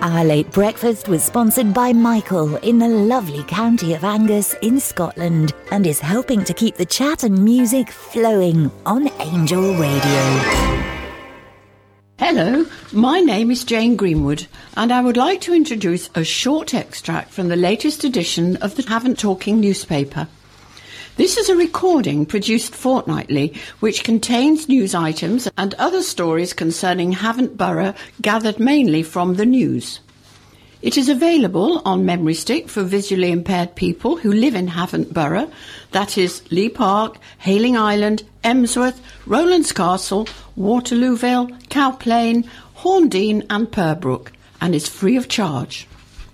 Our late breakfast was sponsored by Michael in the lovely county of Angus in Scotland and is helping to keep the chat and music flowing on Angel Radio. Hello, my name is Jane Greenwood and I would like to introduce a short extract from the latest edition of the Havant Talking newspaper. This is a recording produced fortnightly which contains news items and other stories concerning Havant Borough gathered mainly from the news. It is available on memory stick for visually impaired people who live in Havant Borough, that is Lee Park, Hayling Island, Emsworth, Rowlands Castle, Waterlooville, Cowplain, Horndean and Purbrook, and is free of charge.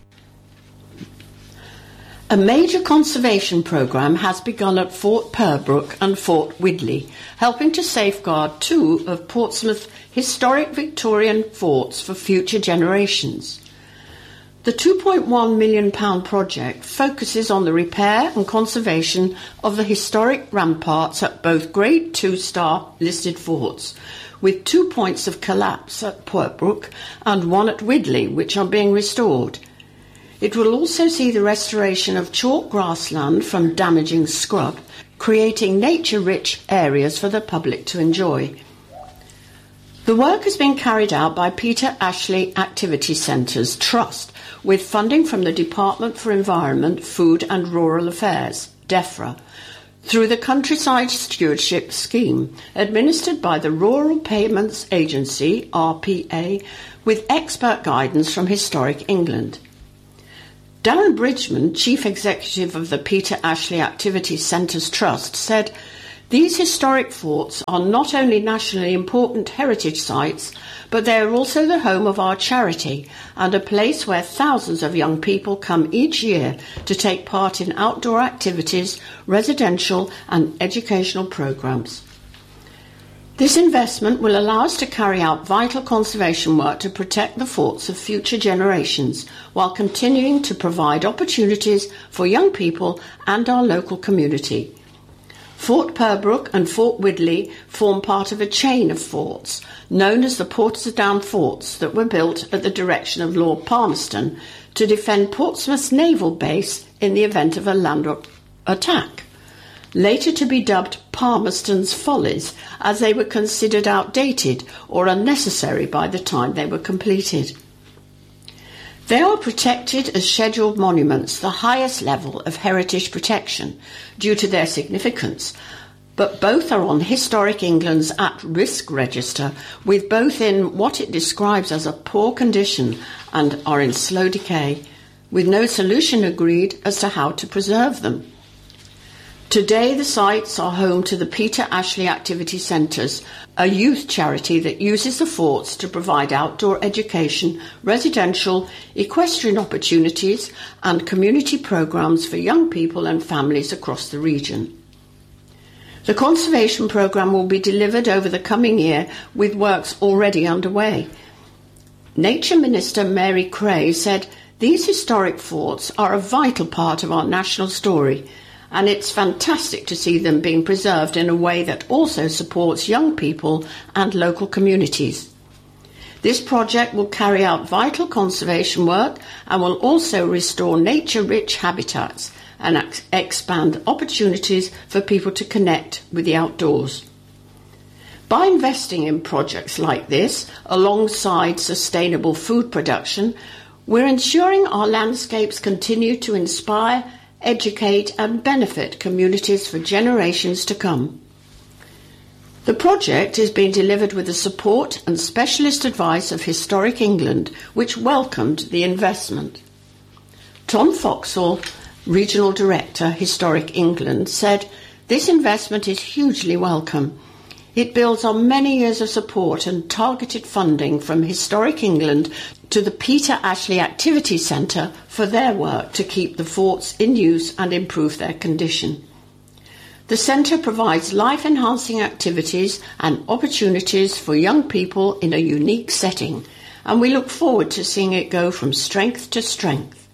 A major conservation programme has begun at Fort Purbrook and Fort Widley, helping to safeguard two of Portsmouth's historic Victorian forts for future generations. The £2.1 million project focuses on the repair and conservation of the historic ramparts at both Grade 2-star listed forts, with 2 points of collapse at Purbrook and one at Widley, which are being restored. It will also see the restoration of chalk grassland from damaging scrub, creating nature-rich areas for the public to enjoy. The work has been carried out by Peter Ashley Activity Centres Trust, with funding from the Department for Environment, Food and Rural Affairs, DEFRA, through the Countryside Stewardship Scheme, administered by the Rural Payments Agency, RPA, with expert guidance from Historic England. Darren Bridgman, Chief Executive of the Peter Ashley Activity Centres Trust, said, "These historic forts are not only nationally important heritage sites, but they are also the home of our charity and a place where thousands of young people come each year to take part in outdoor activities, residential and educational programmes. This investment will allow us to carry out vital conservation work to protect the forts of future generations while continuing to provide opportunities for young people and our local community. Fort Purbrook and Fort Widley form part of a chain of forts known as the Portsdown Forts that were built at the direction of Lord Palmerston to defend Portsmouth's naval base in the event of a land attack, later to be dubbed Palmerston's Follies, as they were considered outdated or unnecessary by the time they were completed. They are protected as scheduled monuments, the highest level of heritage protection, due to their significance, but both are on Historic England's at-risk register, with both in what it describes as a poor condition and are in slow decay, with no solution agreed as to how to preserve them. Today, the sites are home to the Peter Ashley Activity Centres, a youth charity that uses the forts to provide outdoor education, residential, equestrian opportunities and community programmes for young people and families across the region. The conservation programme will be delivered over the coming year with works already underway. Nature Minister Mary Creagh said, "These historic forts are a vital part of our national story, and it's fantastic to see them being preserved in a way that also supports young people and local communities. This project will carry out vital conservation work and will also restore nature-rich habitats and expand opportunities for people to connect with the outdoors." By investing in projects like this, alongside sustainable food production, we're ensuring our landscapes continue to inspire, educate and benefit communities for generations to come. The project is being delivered with the support and specialist advice of Historic England, which welcomed the investment. Tom Foxall, Regional Director, Historic England, said, "This investment is hugely welcome. It builds on many years of support and targeted funding from Historic England to the Peter Ashley Activity Centre for their work to keep the forts in use and improve their condition. The centre provides life-enhancing activities and opportunities for young people in a unique setting, and we look forward to seeing it go from strength to strength."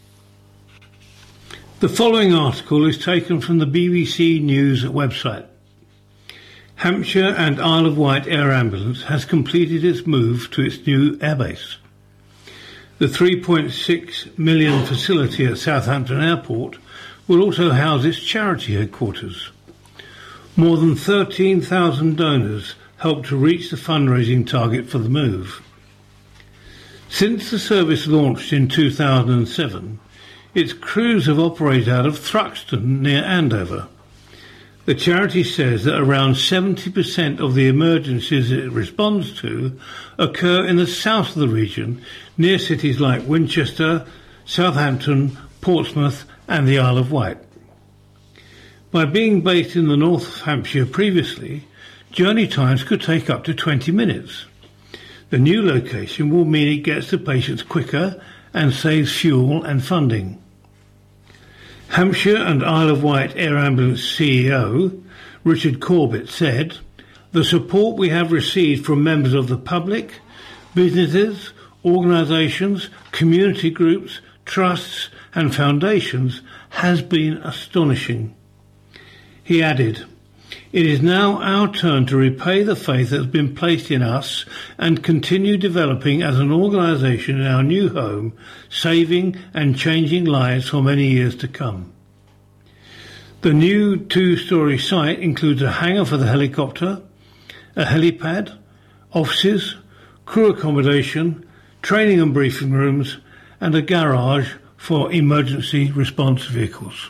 The following article is taken from the BBC News website. Hampshire and Isle of Wight Air Ambulance has completed its move to its new airbase. The 3.6 million facility at Southampton Airport will also house its charity headquarters. More than 13,000 donors helped to reach the fundraising target for the move. Since the service launched in 2007, its crews have operated out of Thruxton near Andover. The charity says that around 70% of the emergencies it responds to occur in the south of the region, near cities like Winchester, Southampton, Portsmouth and the Isle of Wight. By being based in the North of Hampshire previously, journey times could take up to 20 minutes. The new location will mean it gets to patients quicker and saves fuel and funding. Hampshire and Isle of Wight Air Ambulance CEO Richard Corbett said, "The support we have received from members of the public, businesses, organisations, community groups, trusts and foundations has been astonishing." He added, "It is now our turn to repay the faith that has been placed in us and continue developing as an organisation in our new home, saving and changing lives for many years to come." The new 2-storey site includes a hangar for the helicopter, a helipad, offices, crew accommodation, training and briefing rooms, and a garage for emergency response vehicles.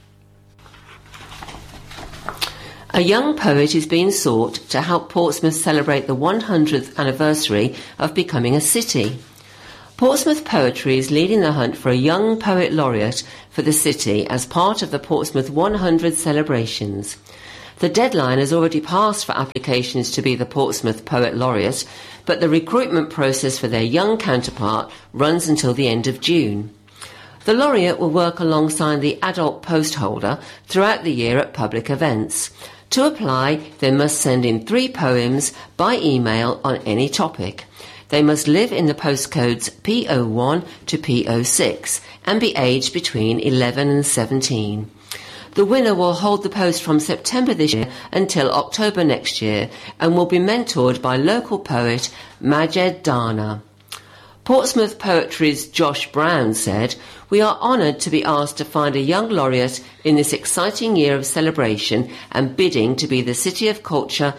A young poet is being sought to help Portsmouth celebrate the 100th anniversary of becoming a city. Portsmouth Poetry is leading the hunt for a young poet laureate for the city as part of the Portsmouth 100 celebrations. The deadline has already passed for applications to be the Portsmouth Poet Laureate, but the recruitment process for their young counterpart runs until the end of June. The laureate will work alongside the adult post holder throughout the year at public events. To apply, they must send in 3 poems by email on any topic. They must live in the postcodes P01 to P06 and be aged between 11 and 17. The winner will hold the post from September this year until October next year and will be mentored by local poet Majed Dana. Portsmouth Poetry's Josh Brown said, "We are honoured to be asked to find a young laureate in this exciting year of celebration and bidding to be the City of Culture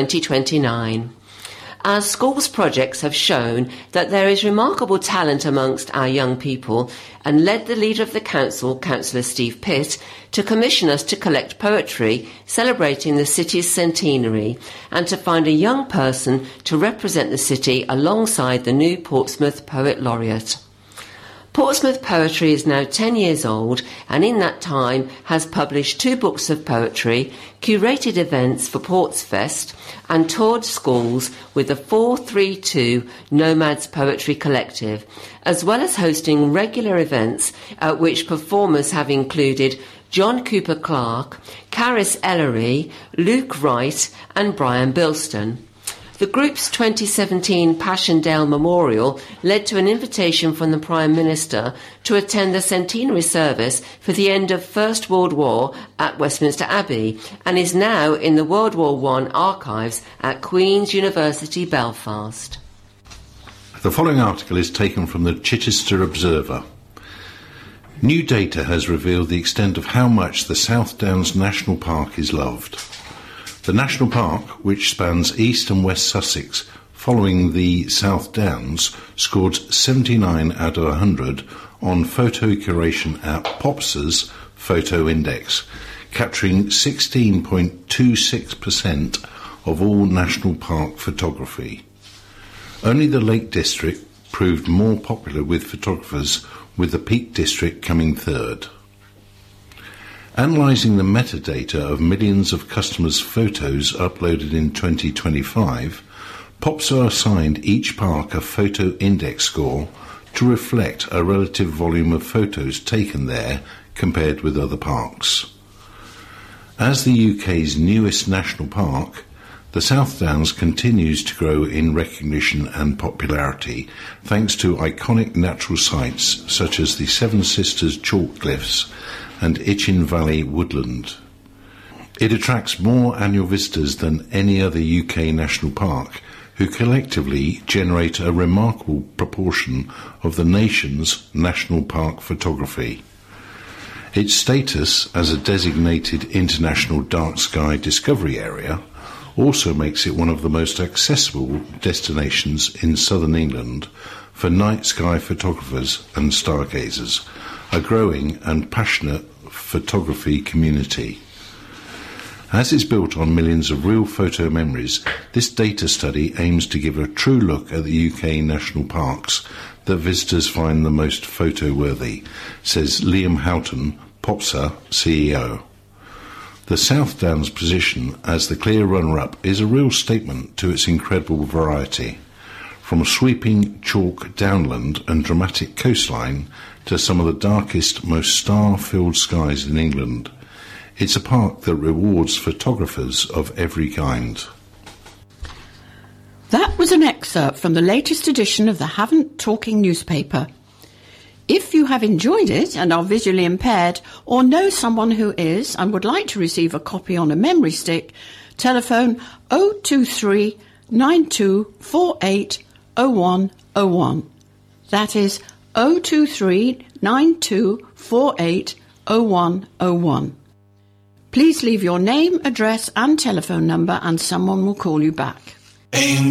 2029. Our schools projects have shown that there is remarkable talent amongst our young people and led the leader of the council, Councillor Steve Pitt, to commission us to collect poetry celebrating the city's centenary and to find a young person to represent the city alongside the new Portsmouth Poet Laureate. Portsmouth Poetry is now 10 years old and in that time has published 2 books of poetry, curated events for Portsfest and toured schools with the 432 Nomads Poetry Collective, as well as hosting regular events at which performers have included John Cooper Clarke, Caris Ellery, Luke Wright and Brian Bilston. The group's 2017 Passchendaele Memorial led to an invitation from the Prime Minister to attend the centenary service for the end of First World War at Westminster Abbey and is now in the World War I archives at Queen's University Belfast. The following article is taken from the Chichester Observer. New data has revealed the extent of how much the South Downs National Park is loved. The National Park, which spans East and West Sussex, following the South Downs, scored 79 out of 100 on photo curation app Popsa's Photo Index, capturing 16.26% of all national park photography. Only the Lake District proved more popular with photographers, with the Peak District coming third. Analysing the metadata of millions of customers' photos uploaded in 2025, Popsa assigned each park a photo index score to reflect a relative volume of photos taken there compared with other parks. As the UK's newest national park, the South Downs continues to grow in recognition and popularity thanks to iconic natural sites such as the Seven Sisters Chalk Cliffs and Itchen Valley Woodland. It attracts more annual visitors than any other UK national park, who collectively generate a remarkable proportion of the nation's national park photography. Its status as a designated international dark sky discovery area also makes it one of the most accessible destinations in southern England for night sky photographers and stargazers, a growing and passionate photography community. As it's built on millions of real photo memories, this data study aims to give a true look at the UK national parks that visitors find the most photo-worthy, says Liam Houghton, POPSA CEO. The South Downs position as the clear runner-up is a real statement to its incredible variety. From a sweeping chalk downland and dramatic coastline to some of the darkest, most star-filled skies in England, it's a park that rewards photographers of every kind. That was an excerpt from the latest edition of the Havant Talking newspaper. If you have enjoyed it and are visually impaired or know someone who is and would like to receive a copy on a memory stick, telephone 023 9248 0101. That is 023 9248 0101. Please leave your name, address and telephone number and someone will call you back.